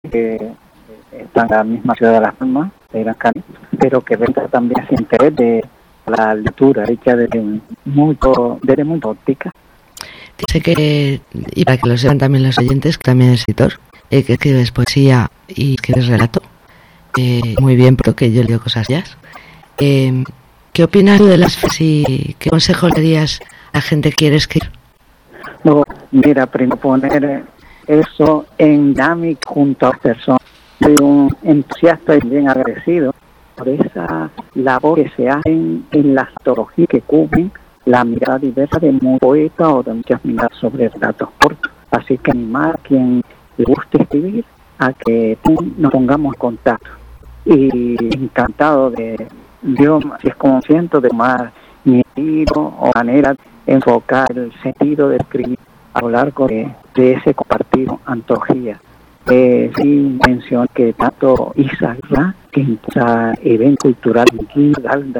que están en la misma ciudad de Las Palmas, de Gran Canaria, pero que venga también ese interés de la lectura hecha desde muy óptica. Dice que, y para que lo sepan también los oyentes, que también es escritor, que escribes poesía y que escribes relato. Muy bien, porque yo leo cosas ya. ¿Qué opinas tú de las FES y qué consejo le darías a gente que quiere escribir? No, mira, primero poner eso en dinámica junto a personas. Soy un entusiasta y bien agradecido por esa labor que se hace en la antología que cubren la mirada diversa de muchos poetas o de muchas miradas sobre relatos cortos. Así que animar a quien le guste escribir a que nos pongamos en contacto. Y encantado de, yo, si es como siento, de tomar mi estilo o manera de enfocar el sentido de escribir a lo largo de ese compartido antología. Sí menciono que tanto Isabel, que impulsa evento cultural aquí,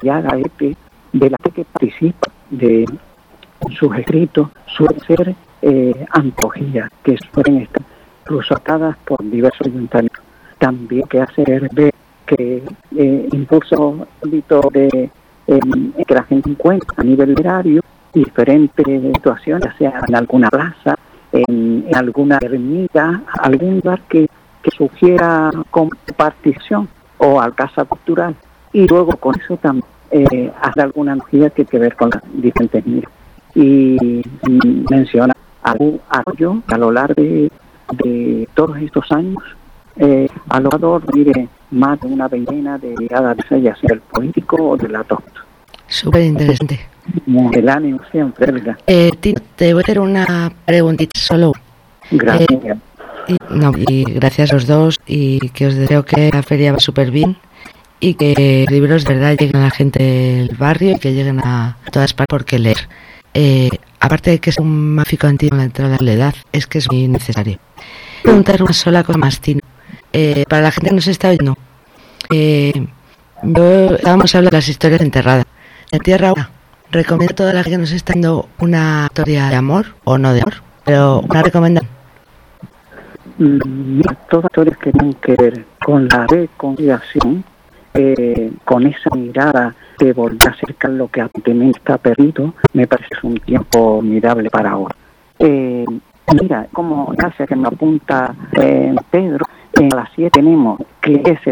de la que participa de sus escritos, suelen ser antologías que suelen estar incluso atadas por diversos ayuntamientos. También que hace ver que impulsa un ámbito de que la gente encuentra a nivel literario diferentes situaciones, ya sea en alguna plaza, en alguna ermita, algún lugar que sugiera compartición o al casa cultural, y luego con eso también hace alguna analogía que tiene que ver con las diferentes miras. Y menciona algo a lo largo de todos estos años, a lo largo de más de una veintena de miradas, ya sea el político o del relato. Súper interesante. El ánimo siempre, ¿verdad? Te voy a hacer una preguntita solo. Gracias. Y gracias a los dos, y que os deseo que la feria va súper bien y que los libros de verdad lleguen a la gente del barrio y que lleguen a todas partes, porque leer, aparte de que es un magnífico antiguo en la entrada de la edad, es que es muy necesario. Preguntar una sola cosa más, Tino. Para la gente que nos está oyendo, estábamos hablando de las historias enterradas. En Tierra Una, recomiendo a toda la gente que nos está dando una historia de amor, o no de amor, pero una recomendación. Todas historias que tienen que ver con la reconciliación, con esa mirada de volver a acercar lo que actualmente está perdido, me parece un tiempo formidable para ahora. Mira, como gracias que me apunta Pedro, en las 7 tenemos que es